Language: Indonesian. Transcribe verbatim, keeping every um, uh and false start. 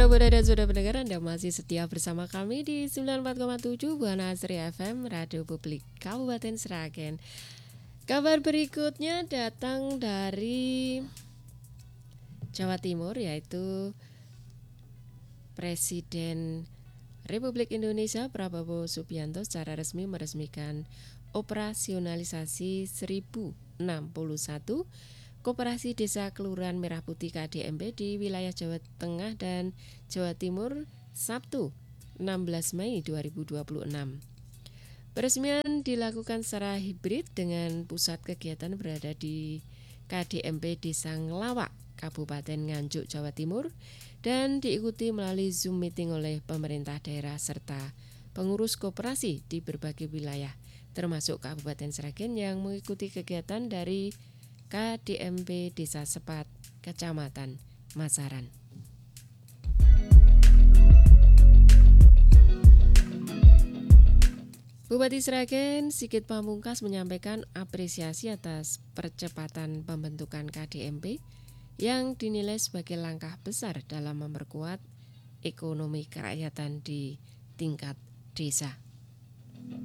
Sudah Bunda dan sudah pendengar, Anda masih setia bersama kami di sembilan puluh empat koma tujuh Buana Asri F M, Radio Publik Kabupaten Sragen. Kabar berikutnya datang dari Jawa Timur, yaitu Presiden Republik Indonesia Prabowo Subianto secara resmi meresmikan operasionalisasi seribu enam puluh satu Koperasi Desa Kelurahan Merah Putih K D M P di wilayah Jawa Tengah dan Jawa Timur Sabtu enam belas Mei dua ribu dua puluh enam. Peresmian dilakukan secara hibrid dengan pusat kegiatan berada di K D M P Desa Ngelawak, Kabupaten Nganjuk, Jawa Timur, dan diikuti melalui Zoom meeting oleh pemerintah daerah serta pengurus koperasi di berbagai wilayah, termasuk Kabupaten Sragen yang mengikuti kegiatan dari K D M P Desa Sepat, Kecamatan Masaran. Bupati Sragen Sigit Pamungkas menyampaikan apresiasi atas percepatan pembentukan K D M P yang dinilai sebagai langkah besar dalam memperkuat ekonomi kerakyatan di tingkat desa.